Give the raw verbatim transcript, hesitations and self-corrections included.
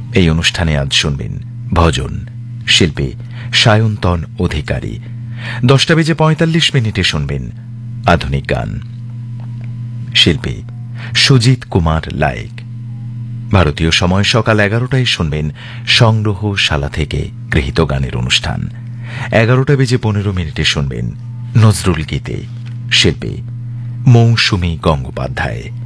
এই অনুষ্ঠানে আজ শুনবেন ভজন, শিল্পী সায়ন্তন অধিকারী। দশটা বেজে পঁয়তাল্লিশ মিনিটে শুনবেন আধুনিক গান, শিল্পী সুজিত কুমার লায়েক। ভারতীয় সময় সকাল এগারোটায় শুনবেন সংগ্রহশালা থেকে গৃহীত গানের অনুষ্ঠান। এগারোটা বেজে পনেরো মিনিটে শুনবেন নজরুল গীতে, শিল্পী মৌসুমী গঙ্গোপাধ্যায়।